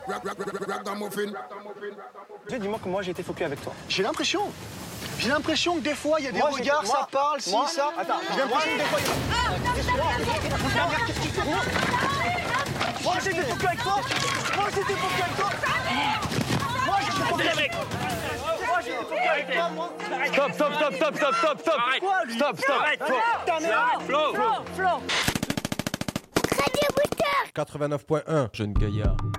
Dis-moi que moi j'ai été focus avec toi. J'ai l'impression que des fois il y a des regards, ça parle, ça. Attends, j'ai l'impression que des fois il y a... Moi j'étais focus avec toi. Moi j'étais focus avec toi. Moi j'étais focus avec toi. Stop. Arrête. Flo. 89.1 Jeune Gaillard.